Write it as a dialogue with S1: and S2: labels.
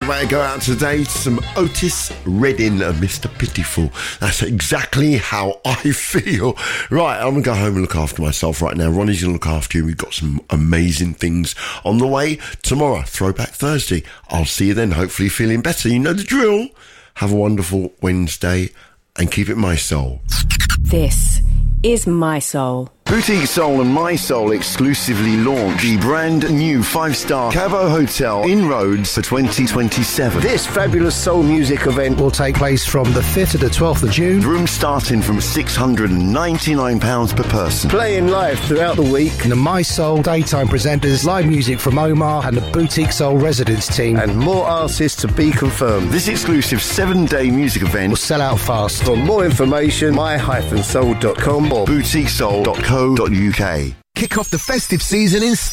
S1: way to go out today to some Otis Redding and Mr. Pitiful. That's exactly how I feel. Right, I'm going to go home and look after myself right now. Ronnie's going to look after you. We've got some amazing things on the way tomorrow, Throwback Thursday. I'll see you then, hopefully feeling better. You know the drill. Have a wonderful Wednesday and keep it My Soul.
S2: This is My Soul.
S3: Boutique Soul and My Soul exclusively launch the brand new 5-star Cabo Hotel in Rhodes for 2027.
S4: This fabulous soul music event will take place from the 5th to the 12th of June.
S3: Rooms starting from £699 per person.
S4: Playing live throughout the week. And the My Soul daytime presenters, live music from Omar and the Boutique Soul residence team. And more artists to be confirmed.
S3: This exclusive 7-day music event
S4: will sell out fast.
S3: For more information, my-soul.com or boutiquesoul.co.uk.
S5: Kick off the festive season in